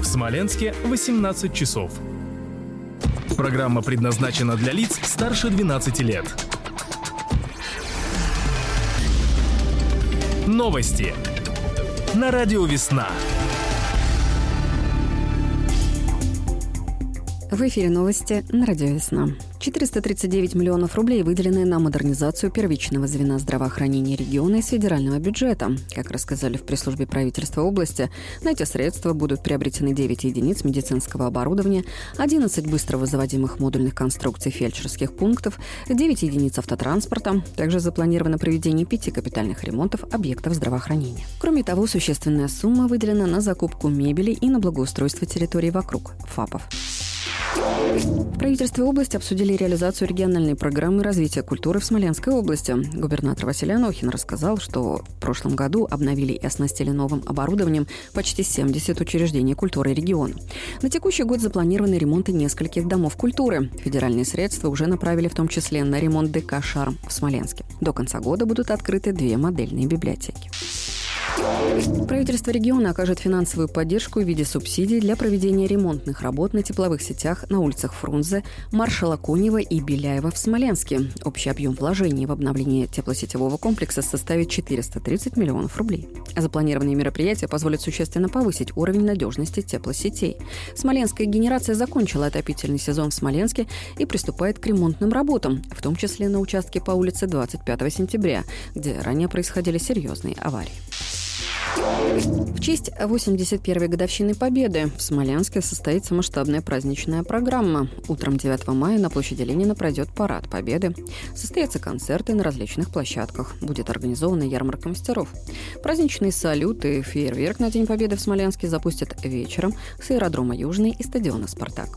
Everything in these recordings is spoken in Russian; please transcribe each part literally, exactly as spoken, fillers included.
В Смоленске восемнадцать часов. Программа предназначена для лиц старше двенадцати лет. Новости на радио «Весна». В эфире новости на радио «Весна». четыреста тридцать девять миллионов рублей выделены на модернизацию первичного звена здравоохранения региона из федерального бюджета. Как рассказали в пресс-службе правительства области, на эти средства будут приобретены девять единиц медицинского оборудования, одиннадцать быстровозаводимых модульных конструкций фельдшерских пунктов, девять единиц автотранспорта. Также запланировано проведение пяти капитальных ремонтов объектов здравоохранения. Кроме того, существенная сумма выделена на закупку мебели и на благоустройство территорий вокруг ФАПов. В правительстве области обсудили реализацию региональной программы развития культуры в Смоленской области. Губернатор Василий Анохин рассказал, что в прошлом году обновили и оснастили новым оборудованием почти семьдесят учреждений культуры региона. На текущий год запланированы ремонты нескольких домов культуры. Федеральные средства уже направили в том числе на ремонт ДК «Шарм» в Смоленске. До конца года будут открыты две модельные библиотеки. Правительство региона окажет финансовую поддержку в виде субсидий для проведения ремонтных работ на тепловых сетях на улицах Фрунзе, Маршала Конева и Беляева в Смоленске. Общий объем вложений в обновление теплосетевого комплекса составит четыреста тридцать миллионов рублей. Запланированные мероприятия позволят существенно повысить уровень надежности теплосетей. Смоленская генерация закончила отопительный сезон в Смоленске и приступает к ремонтным работам, в том числе на участке по улице двадцать пятого сентября, где ранее происходили серьезные аварии. В честь восемьдесят первой годовщины Победы в Смоленске состоится масштабная праздничная программа. Утром девятого мая на площади Ленина пройдет парад Победы. Состоятся концерты на различных площадках. Будет организована ярмарка мастеров. Праздничный салют и фейерверк на День Победы в Смоленске запустят вечером с аэродрома Южный и стадиона «Спартак».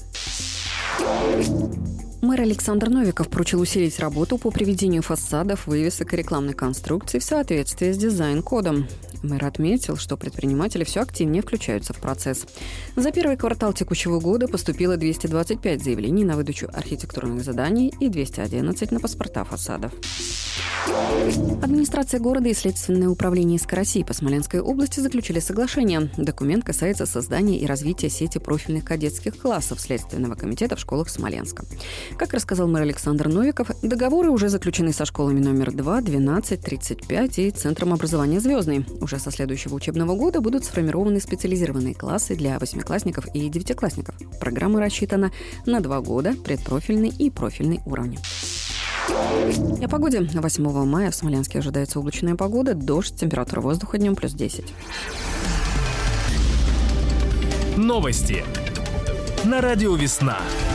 Мэр Александр Новиков поручил усилить работу по приведению фасадов, вывесок и рекламной конструкции в соответствии с дизайн-кодом. Мэр отметил, что предприниматели все активнее включаются в процесс. За первый квартал текущего года поступило двести двадцать пять заявлений на выдачу архитектурных заданий и двести одиннадцать на паспорта фасадов. Администрация города и Следственное управление СК России по Смоленской области заключили соглашение. Документ касается создания и развития сети профильных кадетских классов Следственного комитета в школах Смоленска. Как рассказал мэр Александр Новиков, договоры уже заключены со школами номер два, двенадцать, тридцать пять и Центром образования «Звездный». Уже со следующего учебного года будут сформированы специализированные классы для восьмиклассников и девятиклассников. Программа рассчитана на два года, предпрофильный и профильный уровни. И о погоде. восьмого мая в Смоленске ожидается облачная погода, дождь, температура воздуха днем плюс десять. Новости на радио «Весна».